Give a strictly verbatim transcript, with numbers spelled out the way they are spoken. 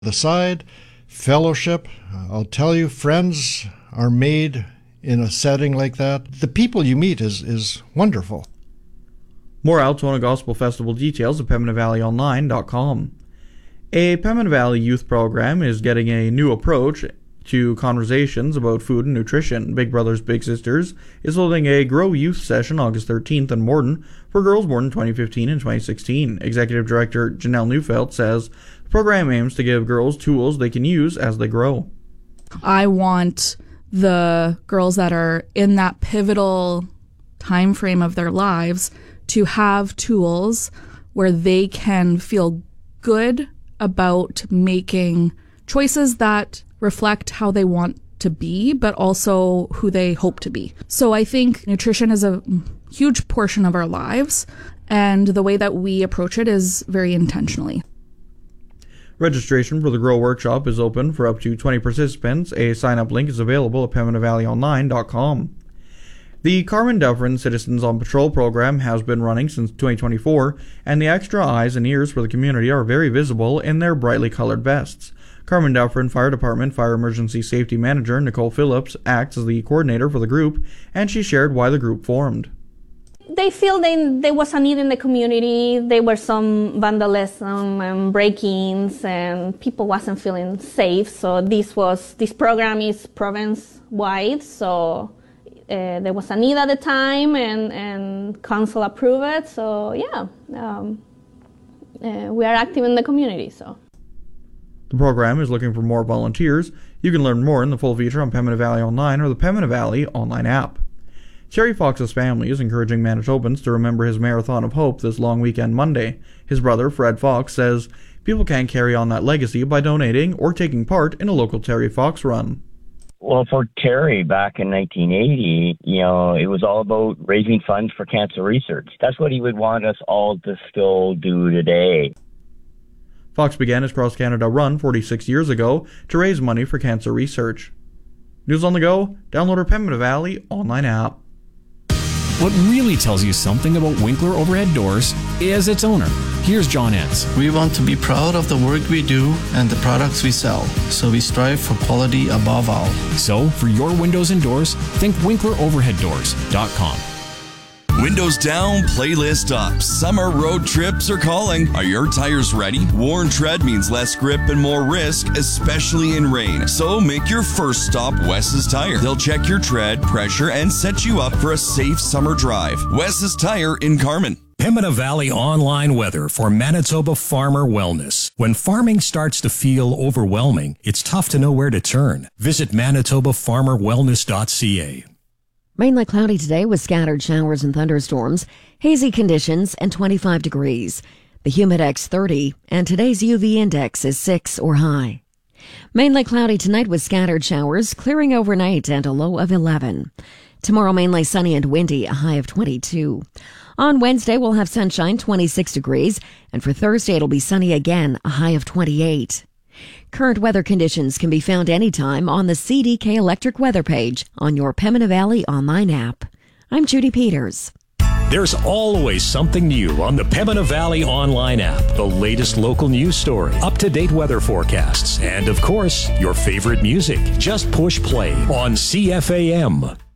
the side, fellowship. I'll tell you, friends are made in a setting like that. The people you meet is, is wonderful. More Altona Gospel Festival details at Pembina Valley Online dot com. A Pembina Valley youth program is getting a new approach to conversations about food and nutrition. Big Brothers Big Sisters is holding a Grow Youth session August thirteenth in Morden for girls born in twenty fifteen and twenty sixteen. Executive Director Janelle Neufeld says the program aims to give girls tools they can use as they grow. I want the girls that are in that pivotal time frame of their lives to have tools where they can feel good about making choices that reflect how they want to be, but also who they hope to be. So I think nutrition is a huge portion of our lives, and the way that we approach it is very intentionally. Registration for the Grow Workshop is open for up to twenty participants. A sign-up link is available at Pembina Valley Online dot com. The Carmen Dufferin Citizens on Patrol program has been running since twenty twenty-four, and the extra eyes and ears for the community are very visible in their brightly colored vests. Carmen Dufferin Fire Department Fire Emergency Safety Manager Nicole Phillips acts as the coordinator for the group, and she shared why the group formed. They feel they, there was a need in the community. There were some vandalism and break-ins, and people wasn't feeling safe. So this was this program is province-wide. So uh, there was a need at the time, and and council approved it. So yeah, um, uh, we are active in the community. So the program is looking for more volunteers. You can learn more in the full feature on Pembina Valley Online or the Pembina Valley Online app. Terry Fox's family is encouraging Manitobans to remember his Marathon of Hope this long weekend Monday. His brother, Fred Fox, says people can carry on that legacy by donating or taking part in a local Terry Fox run. Well, for Terry back in nineteen eighty, you know, it was all about raising funds for cancer research. That's what he would want us all to still do today. Fox began his Cross Canada run forty-six years ago to raise money for cancer research. News on the go? Download our Pembina Valley Online app. What really tells you something about Winkler Overhead Doors is its owner. Here's John Entz. We want to be proud of the work we do and the products we sell, so we strive for quality above all. So, for your windows and doors, think Winkler Overhead Doors dot com. Windows down, playlist up. Summer road trips are calling. Are your tires ready? Worn tread means less grip and more risk, especially in rain. So make your first stop Wes's Tire. They'll check your tread, pressure, and set you up for a safe summer drive. Wes's Tire in Carmen. Pembina Valley Online weather for Manitoba Farmer Wellness. When farming starts to feel overwhelming, it's tough to know where to turn. Visit manitoba farmer wellness dot c a. Mainly cloudy today with scattered showers and thunderstorms, hazy conditions, and twenty-five degrees. The Humidex thirty, and today's U V index is six or high. Mainly cloudy tonight with scattered showers, clearing overnight and a low of eleven. Tomorrow mainly sunny and windy, a high of twenty-two. On Wednesday we'll have sunshine, twenty-six degrees, and for Thursday it'll be sunny again, a high of twenty-eight. Current weather conditions can be found anytime on the C D K Electric weather page on your Pembina Valley Online app. I'm Judy Peters. There's always something new on the Pembina Valley Online app. The latest local news story, up-to-date weather forecasts, and of course, your favorite music. Just push play on C F A M.